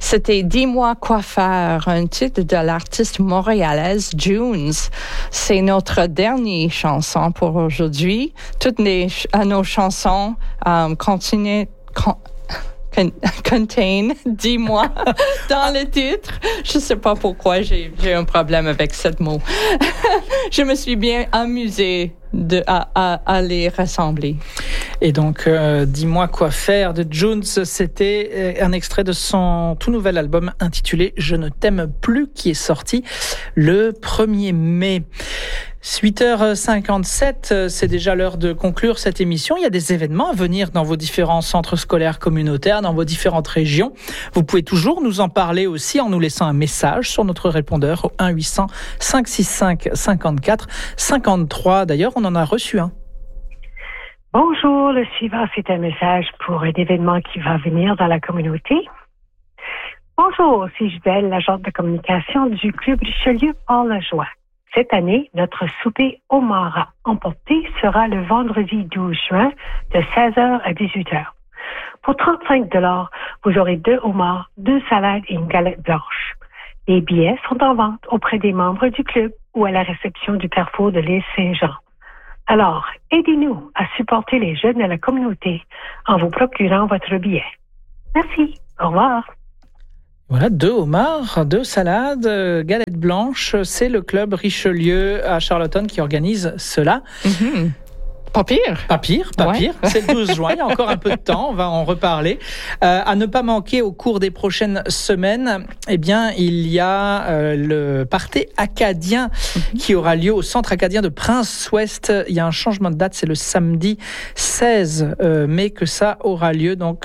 C'était Dis-moi quoi faire, un titre de l'artiste montréalaise Junes. C'est notre dernière chanson pour aujourd'hui. Toutes nos chansons contain Dis-moi dans le titre. Je sais pas pourquoi j'ai un problème avec ce mot. Je me suis bien amusée à les rassembler. Et donc, Dis-moi quoi faire de Junes, c'était un extrait de son tout nouvel album intitulé Je ne t'aime plus, qui est sorti le 1er mai. 8h57, c'est déjà l'heure de conclure cette émission. Il y a des événements à venir dans vos différents centres scolaires communautaires, dans vos différentes régions. Vous pouvez toujours nous en parler aussi en nous laissant un message sur notre répondeur au 1-800-565-54-53. D'ailleurs, on en a reçu un. Bonjour, le suivant, c'est un message pour un événement qui va venir dans la communauté. Bonjour, c'est Gisèle, l'agente de communication du Club Richelieu Port-la-Joie. Cette année, notre souper homard à emporter sera le vendredi 12 juin de 16h à 18h. Pour 35 $, vous aurez 2 homards, 2 salades et une galette blanche. Les billets sont en vente auprès des membres du club ou à la réception du carrefour de l'île Saint-Jean. Alors, aidez-nous à supporter les jeunes de la communauté en vous procurant votre billet. Merci. Au revoir. Voilà, 2 homards, 2 salades, galette blanche. C'est le club Richelieu à Charlottetown qui organise cela. Mm-hmm. Pas pire. Pas pire. Ouais. C'est le 12 juin, il y a encore un peu de temps, on va en reparler. À ne pas manquer au cours des prochaines semaines, eh bien, il y a le party acadien qui aura lieu au centre acadien de Prince-Ouest. Il y a un changement de date, c'est le samedi 16 mai que ça aura lieu. Donc,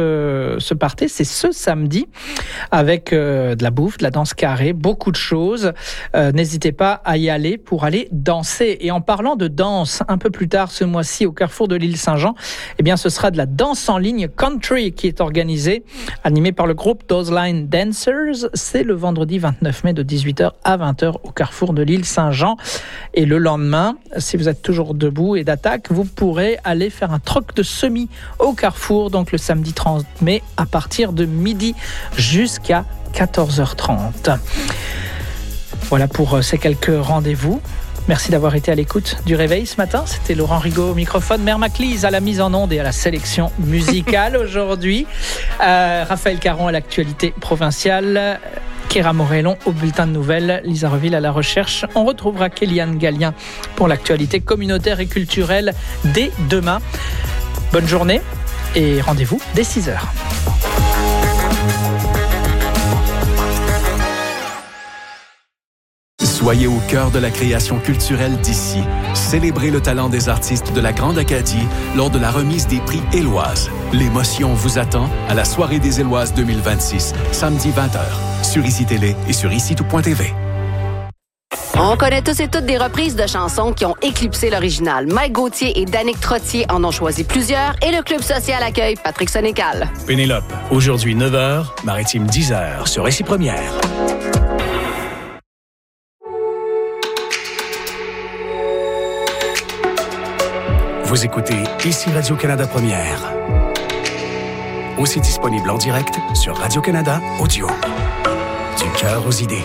ce party, c'est ce samedi, avec de la bouffe, de la danse carrée, beaucoup de choses. N'hésitez pas à y aller pour aller danser. Et en parlant de danse, un peu plus tard, ce mois-ci au carrefour de l'île Saint-Jean, eh bien, ce sera de la danse en ligne country qui est organisée, animée par le groupe Those Line Dancers. C'est le vendredi 29 mai de 18h à 20h au carrefour de l'île Saint-Jean. Et le lendemain, si vous êtes toujours debout et d'attaque, vous pourrez aller faire un troc de semis au carrefour, donc le samedi 30 mai à partir de midi jusqu'à 14h30. Voilà pour ces quelques rendez-vous. Merci d'avoir été à l'écoute du Réveil ce matin. C'était Laurent Rigaud au microphone, Mère Maclise à la mise en onde et à la sélection musicale aujourd'hui. Raphaël Caron à l'actualité provinciale. Kéra Morellon au bulletin de nouvelles. Lisa Reville à la recherche. On retrouvera Kéliane Gallien pour l'actualité communautaire et culturelle dès demain. Bonne journée et rendez-vous dès 6h. Soyez au cœur de la création culturelle d'ici. Célébrez le talent des artistes de la Grande Acadie lors de la remise des prix Éloises. L'émotion vous attend à la Soirée des Éloises 2026, samedi 20h, sur ICI Télé et sur ICITout.tv. On connaît tous et toutes des reprises de chansons qui ont éclipsé l'original. Mike Gauthier et Danick Trottier en ont choisi plusieurs et le Club social accueille Patrick Sénécal. Pénélope, aujourd'hui 9h, Maritime 10h, sur ICI Première. Vous écoutez ici Radio-Canada Première. Aussi disponible en direct sur Radio-Canada Audio. Du cœur aux idées.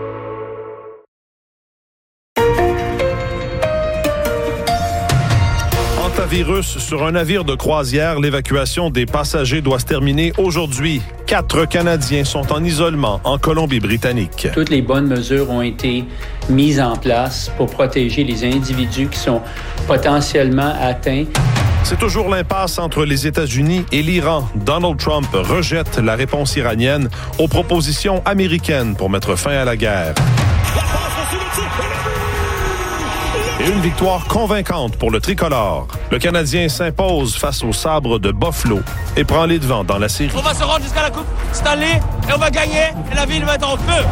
Hantavirus sur un navire de croisière. L'évacuation des passagers doit se terminer aujourd'hui. 4 Canadiens sont en isolement en Colombie-Britannique. Toutes les bonnes mesures ont été mises en place pour protéger les individus qui sont potentiellement atteints. C'est toujours l'impasse entre les États-Unis et l'Iran. Donald Trump rejette la réponse iranienne aux propositions américaines pour mettre fin à la guerre. Et une victoire convaincante pour le tricolore. Le Canadien s'impose face au sabre de Buffalo et prend les devants dans la série. On va se rendre jusqu'à la Coupe Stanley et on va gagner et la ville va être en feu.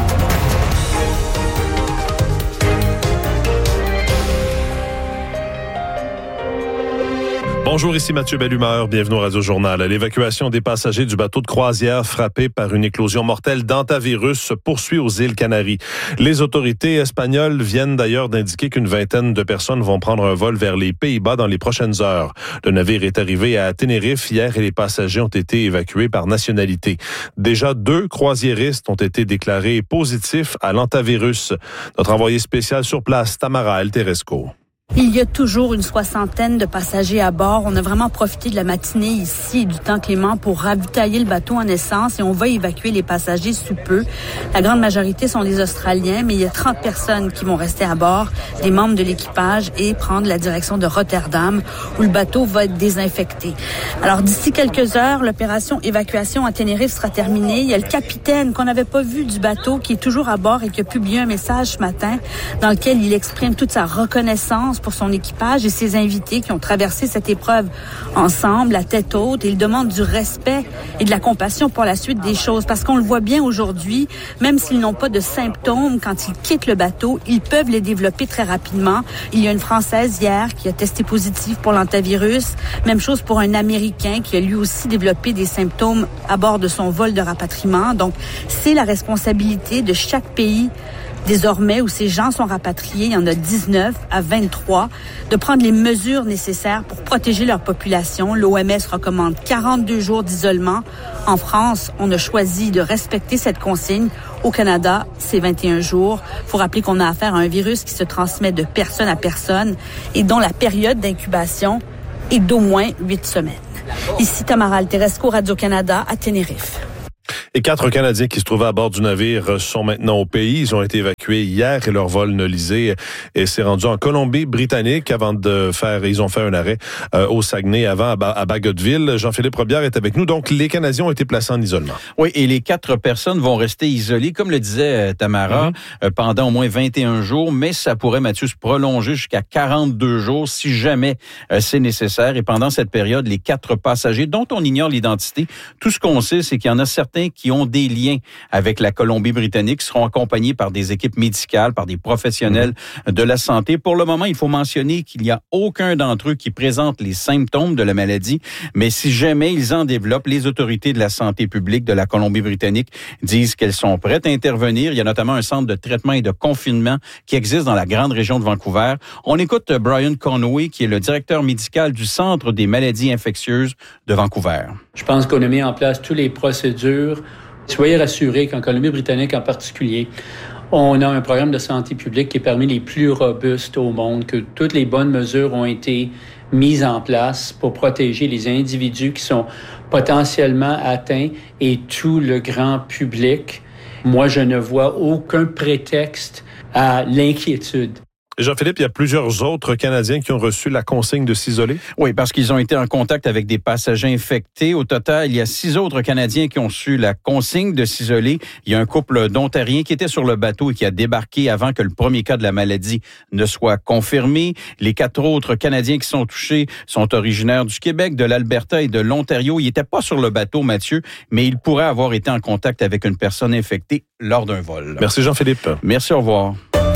Bonjour, ici Mathieu Bellumeur. Bienvenue au Radio Journal. L'évacuation des passagers du bateau de croisière frappé par une éclosion mortelle d'hantavirus se poursuit aux îles Canaries. Les autorités espagnoles viennent d'ailleurs d'indiquer qu'une vingtaine de personnes vont prendre un vol vers les Pays-Bas dans les prochaines heures. Le navire est arrivé à Tenerife hier et les passagers ont été évacués par nationalité. Déjà 2 croisiéristes ont été déclarés positifs à l'hantavirus. Notre envoyé spécial sur place, Tamara Alteresco. Il y a toujours une 60aine de passagers à bord. On a vraiment profité de la matinée ici et du temps clément pour ravitailler le bateau en essence et on va évacuer les passagers sous peu. La grande majorité sont des Australiens, mais il y a 30 personnes qui vont rester à bord, des membres de l'équipage et prendre la direction de Rotterdam où le bateau va être désinfecté. Alors d'ici quelques heures, l'opération évacuation à Tenerife sera terminée. Il y a le capitaine qu'on n'avait pas vu du bateau qui est toujours à bord et qui a publié un message ce matin dans lequel il exprime toute sa reconnaissance pour son équipage et ses invités qui ont traversé cette épreuve ensemble, à tête haute. Et il demande du respect et de la compassion pour la suite des choses. Parce qu'on le voit bien aujourd'hui, même s'ils n'ont pas de symptômes, quand ils quittent le bateau, ils peuvent les développer très rapidement. Il y a une Française hier qui a testé positif pour l'hantavirus. Même chose pour un Américain qui a lui aussi développé des symptômes à bord de son vol de rapatriement. Donc, c'est la responsabilité de chaque pays désormais où ces gens sont rapatriés, il y en a 19 à 23, de prendre les mesures nécessaires pour protéger leur population. L'OMS recommande 42 jours d'isolement. En France, on a choisi de respecter cette consigne. Au Canada, c'est 21 jours. Il faut rappeler qu'on a affaire à un virus qui se transmet de personne à personne et dont la période d'incubation est d'au moins 8 semaines. Ici Tamara Alteresco, Radio-Canada, à Tenerife. Et 4 Canadiens qui se trouvaient à bord du navire sont maintenant au pays. Ils ont été évacués hier et leur vol nolisé s'est rendu en Colombie-Britannique ils ont fait un arrêt au Saguenay avant à Bagotville. Jean-Philippe Robillard est avec nous. Donc, les Canadiens ont été placés en isolement. Oui, et les 4 personnes vont rester isolées, comme le disait Tamara, pendant au moins 21 jours, mais ça pourrait, Mathieu, se prolonger jusqu'à 42 jours si jamais c'est nécessaire. Et pendant cette période, les 4 passagers, dont on ignore l'identité, tout ce qu'on sait, c'est qu'il y en a certains qui ont des liens avec la Colombie-Britannique, seront accompagnés par des équipes médicales, par des professionnels de la santé. Pour le moment, il faut mentionner qu'il n'y a aucun d'entre eux qui présente les symptômes de la maladie, mais si jamais ils en développent, les autorités de la santé publique de la Colombie-Britannique disent qu'elles sont prêtes à intervenir. Il y a notamment un centre de traitement et de confinement qui existe dans la grande région de Vancouver. On écoute Brian Conway, qui est le directeur médical du Centre des maladies infectieuses de Vancouver. Je pense qu'on a mis en place toutes les procédures. Soyez rassurés qu'en Colombie-Britannique en particulier, on a un programme de santé publique qui est parmi les plus robustes au monde, que toutes les bonnes mesures ont été mises en place pour protéger les individus qui sont potentiellement atteints et tout le grand public. Moi, je ne vois aucun prétexte à l'inquiétude. Jean-Philippe, il y a plusieurs autres Canadiens qui ont reçu la consigne de s'isoler? Oui, parce qu'ils ont été en contact avec des passagers infectés. Au total, il y a 6 autres Canadiens qui ont reçu la consigne de s'isoler. Il y a un couple d'Ontariens qui était sur le bateau et qui a débarqué avant que le premier cas de la maladie ne soit confirmé. Les 4 autres Canadiens qui sont touchés sont originaires du Québec, de l'Alberta et de l'Ontario. Ils n'étaient pas sur le bateau, Mathieu, mais ils pourraient avoir été en contact avec une personne infectée lors d'un vol. Merci Jean-Philippe. Merci, au revoir.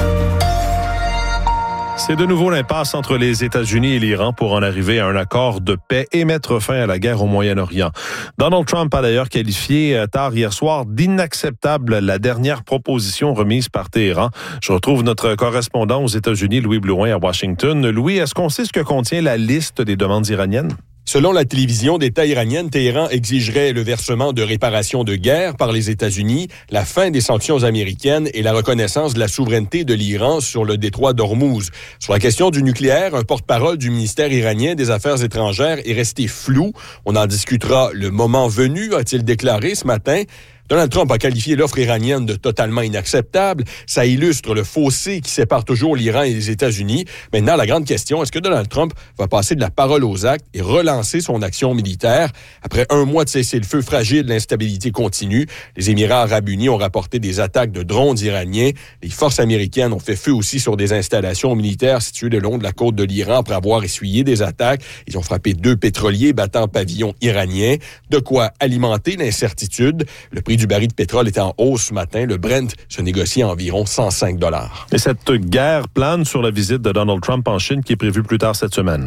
C'est de nouveau l'impasse entre les États-Unis et l'Iran pour en arriver à un accord de paix et mettre fin à la guerre au Moyen-Orient. Donald Trump a d'ailleurs qualifié tard hier soir d'inacceptable la dernière proposition remise par Téhéran. Je retrouve notre correspondant aux États-Unis, Louis Blouin, à Washington. Louis, est-ce qu'on sait ce que contient la liste des demandes iraniennes? Selon la télévision d'État iranienne, Téhéran exigerait le versement de réparations de guerre par les États-Unis, la fin des sanctions américaines et la reconnaissance de la souveraineté de l'Iran sur le détroit d'Ormuz. Sur la question du nucléaire, un porte-parole du ministère iranien des Affaires étrangères est resté flou. On en discutera le moment venu, a-t-il déclaré ce matin. Donald Trump a qualifié l'offre iranienne de totalement inacceptable. Ça illustre le fossé qui sépare toujours l'Iran et les États-Unis. Maintenant, la grande question, est-ce que Donald Trump va passer de la parole aux actes et relancer son action militaire? Après un mois de cessez-le-feu fragile, l'instabilité continue. Les Émirats arabes unis ont rapporté des attaques de drones iraniens. Les forces américaines ont fait feu aussi sur des installations militaires situées le long de la côte de l'Iran après avoir essuyé des attaques. Ils ont frappé 2 pétroliers battant pavillon iranien. De quoi alimenter l'incertitude. Le prix du baril de pétrole était en hausse ce matin. Le Brent se négocie à environ 105 $. Et cette guerre plane sur la visite de Donald Trump en Chine qui est prévue plus tard cette semaine.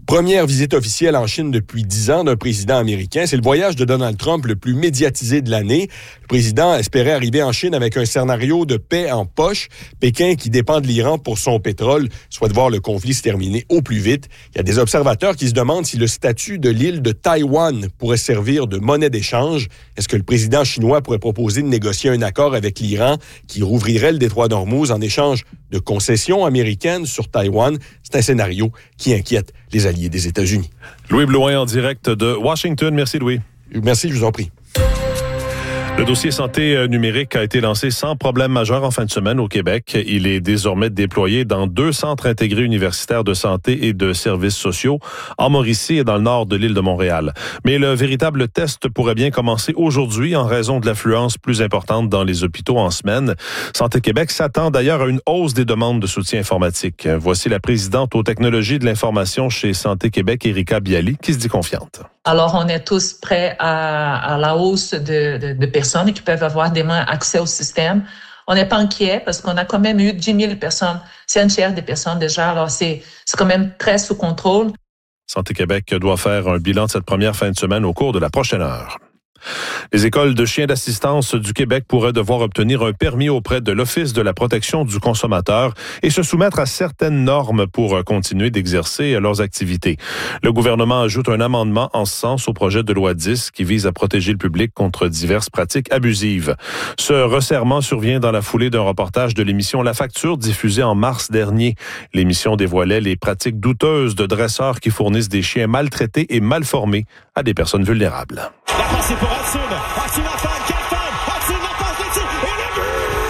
Première visite officielle en Chine depuis 10 ans d'un président américain. C'est le voyage de Donald Trump le plus médiatisé de l'année. Le président espérait arriver en Chine avec un scénario de paix en poche. Pékin, qui dépend de l'Iran pour son pétrole, souhaite voir le conflit se terminer au plus vite. Il y a des observateurs qui se demandent si le statut de l'île de Taïwan pourrait servir de monnaie d'échange. Est-ce que le président chinois pourrait proposer de négocier un accord avec l'Iran qui rouvrirait le détroit d'Ormuz en échange de concessions américaines sur Taïwan? C'est un scénario qui inquiète les alliés des États-Unis. Louis Blouin en direct de Washington. Merci, Louis. Merci, je vous en prie. Le dossier santé numérique a été lancé sans problème majeur en fin de semaine au Québec. Il est désormais déployé dans 2 centres intégrés universitaires de santé et de services sociaux en Mauricie et dans le nord de l'île de Montréal. Mais le véritable test pourrait bien commencer aujourd'hui en raison de l'affluence plus importante dans les hôpitaux en semaine. Santé Québec s'attend d'ailleurs à une hausse des demandes de soutien informatique. Voici la présidente aux technologies de l'information chez Santé Québec, Erika Bialy, qui se dit confiante. Alors, on est tous prêts à la hausse de personnes qui peuvent avoir demain accès au système. On n'est pas inquiet parce qu'on a quand même eu 10 000 personnes. C'est un tiers des personnes déjà. Alors, c'est quand même très sous contrôle. Santé Québec doit faire un bilan de cette première fin de semaine au cours de la prochaine heure. Les écoles de chiens d'assistance du Québec pourraient devoir obtenir un permis auprès de l'Office de la protection du consommateur et se soumettre à certaines normes pour continuer d'exercer leurs activités. Le gouvernement ajoute un amendement en ce sens au projet de loi 10 qui vise à protéger le public contre diverses pratiques abusives. Ce resserrement survient dans la foulée d'un reportage de l'émission La Facture diffusée en mars dernier. L'émission dévoilait les pratiques douteuses de dresseurs qui fournissent des chiens maltraités et mal formés à des personnes vulnérables. La passe est pour Hudson. Hudson attaque, Hudson, la passe dessus, et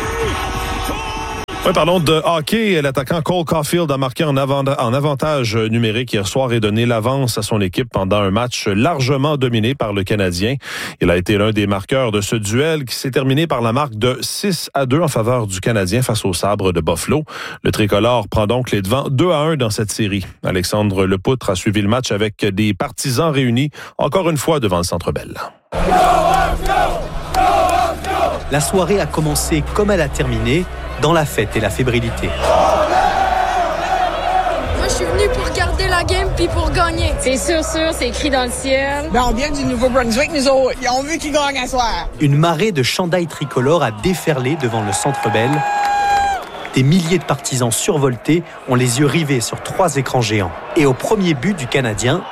le but! Oui, parlons de hockey. L'attaquant Cole Caulfield a marqué en avantage numérique hier soir et donné l'avance à son équipe pendant un match largement dominé par le Canadien. Il a été l'un des marqueurs de ce duel qui s'est terminé par la marque de 6-2 en faveur du Canadien face aux Sabres de Buffalo. Le tricolore prend donc les devants 2-1 dans cette série. Alexandre Lepoutre a suivi le match avec des partisans réunis encore une fois devant le Centre Bell. La soirée a commencé comme elle a terminé, dans la fête et la fébrilité. Moi, je suis venu pour regarder la game puis pour gagner. C'est sûr, c'est écrit dans le ciel. Ben, on vient du Nouveau-Brunswick, nous autres. Ils ont vu qu'ils gagnent à soir. Une marée de chandails tricolores a déferlé devant le Centre Bell. Des milliers de partisans survoltés ont les yeux rivés sur 3 écrans géants. Et au premier but du Canadien...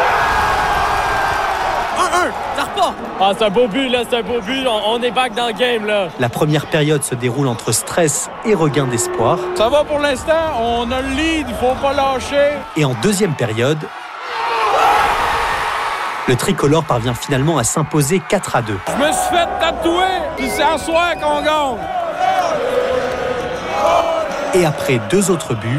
Ah, c'est un beau but, là, c'est un beau but. On est back dans le game, là. La première période se déroule entre stress et regain d'espoir. Ça va pour l'instant, on a le lead, il faut pas lâcher. Et en deuxième période, le tricolore parvient finalement à s'imposer 4-2. Je me suis fait tatouer, puis c'est à soir qu'on gagne. Et après 2 autres buts,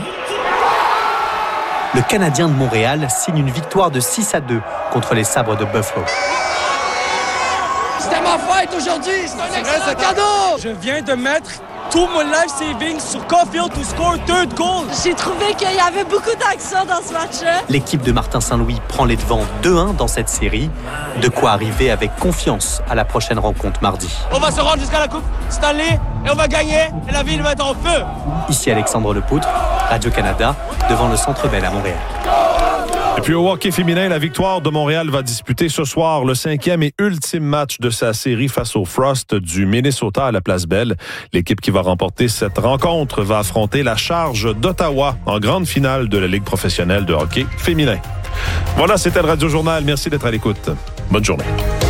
le Canadien de Montréal signe une victoire de 6-2 contre les Sabres de Buffalo. C'était ma fête aujourd'hui, c'est un excellent cadeau! Je viens de mettre tout mon life savings sur Caulfield to score 3rd goal. J'ai trouvé qu'il y avait beaucoup d'action dans ce match-là. L'équipe de Martin Saint-Louis prend les devants 2-1 dans cette série. De quoi arriver avec confiance à la prochaine rencontre mardi. On va se rendre jusqu'à la Coupe Stanley et on va gagner et la ville va être en feu. Ici Alexandre Lepoutre, Radio-Canada, devant le Centre Bell à Montréal. Et puis au hockey féminin, la Victoire de Montréal va disputer ce soir le 5e et ultime match de sa série face au Frost du Minnesota à la Place Bell. L'équipe qui va remporter cette rencontre va affronter la Charge d'Ottawa en grande finale de la Ligue professionnelle de hockey féminin. Voilà, c'était le Radio Journal. Merci d'être à l'écoute. Bonne journée.